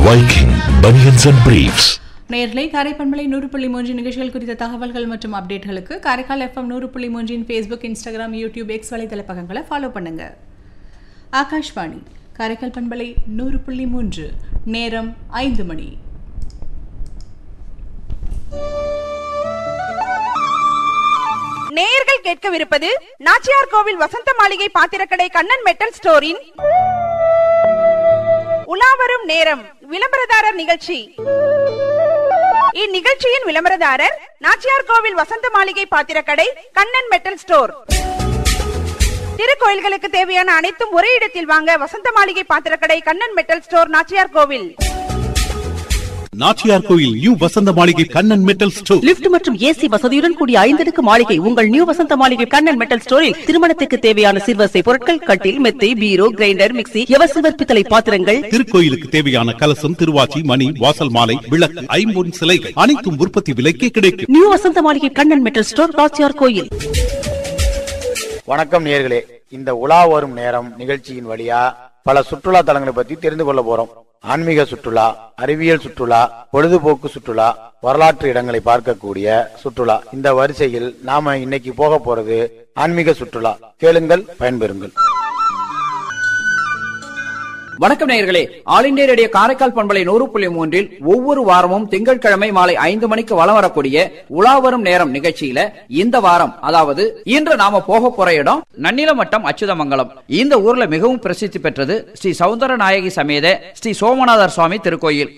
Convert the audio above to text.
Viking Bunions and Briefs. நேர்களை காரைப்பண்பலை 100.3 நிகழ்ச்சிகள் குறித்த தகவல்கள் மற்றும் அப்டேட்களுக்கு Karaikal FM 100.3 Facebook, Instagram, YouTube, X வலைதள பக்கங்களை ஃபாலோ பண்ணுங்க. ஆகாஷ்வாணி காரைக்கால் பண்பலை 100.3 நேரம் 5 மணி. நேயர்கள் கேட்கவிருப்பது நாச்சியார் கோவில் வசந்த மாளிகை பாத்திரக்கடை கண்ணன் மெட்டல் ஸ்டோரின் உலாவரும் நேரம் விளம்பரதாரர் நிகழ்ச்சி. இந்நிகழ்ச்சியின் விளம்பரதாரர் நாச்சியார் கோவில் வசந்த மாளிகை பாத்திரக்கடை கண்ணன் மெட்டல் ஸ்டோர். திருக்கோயில்களுக்கு தேவையான அனைத்தும் ஒரே இடத்தில் வாங்க வசந்த மாளிகை பாத்திரக்கடை கண்ணன் மெட்டல் ஸ்டோர், நாச்சியார் கோவில். நாச்சியார் கோயில் நியூ வசந்த மாளிகை கண்ணன் மெட்டல் ஸ்டோர். லிப்ட் மற்றும் ஏசி வசதியுடன் கூடிய 5 அடுக்கு மாளிகை உங்கள் நியூ வசந்த மாளிகை கண்ணன் மெட்டல் ஸ்டோரில் திருமணத்துக்கு தேவையான சிறுவசை பொருட்கள், கட்டில், மெத்தை, பீரோ, கிரைண்டர், மிக்ஸி, எவசில்வர் பித்தளை பாத்திரங்கள், திருக்கோயிலுக்கு தேவையான கலசம், திருவாச்சி, மணி, வாசல் மாலை, விளக்கு, ஐம்பொன் சிலைகள் அனைத்தும் உற்பத்தி விலைக்கே கிடைக்கும். நியூ வசந்த மாளிகை கண்ணன் மெட்டல் ஸ்டோர், நாச்சியார் கோயில். வணக்கம் நேயர்களே, இந்த உலா வரும் நேரம் நிகழ்ச்சியின் வழியா பல சுற்றுலா தலங்களை பத்தி தெரிந்து கொள்ள போறோம். ஆன்மீக சுற்றுலா, அறிவியல் சுற்றுலா, பொழுதுபோக்கு சுற்றுலா, வரலாற்று இடங்களை பார்க்கக்கூடிய சுற்றுலா. இந்த வரிசையில் நாம இன்னைக்கு போக போறது ஆன்மீக சுற்றுலா. கேளுங்கள், பயன்பெறுங்கள். வணக்கம் நேயர்களே, ஆல் இண்டியா ரேடியோ காரைக்கால் பண்பலை 100.3 ஒவ்வொரு வாரமும் திங்கட்கிழமை மாலை 5 மணிக்கு வலம் வரக்கூடிய உலாவரும் நேரம் நிகழ்ச்சியில இந்த வாரம், அதாவது இன்று நாம போக போற இடம் நன்னிலம் வட்டம் அச்சுதமங்கலம். இந்த ஊர்ல மிகவும் பிரசித்தி பெற்றது ஸ்ரீ சௌந்தர நாயகி சமேத ஸ்ரீ சோமநாதர் சுவாமி திருக்கோயில்.